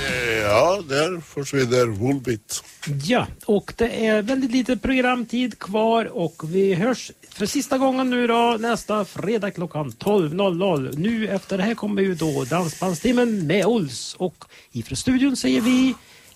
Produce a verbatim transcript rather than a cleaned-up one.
Ja, där försvinner Volbit. Ja, och det är väldigt lite programtid kvar och vi hörs för sista gången nu då nästa fredag klockan tolv noll noll. Nu efter det här kommer ju då Dansbandstimmen med Ols och ifrån studion säger vi